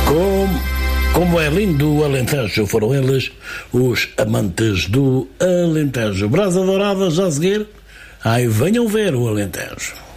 Como é lindo o Alentejo, foram eles os amantes do Alentejo. Brasa Dourada já a seguir. Ai, venham ver o Alentejo.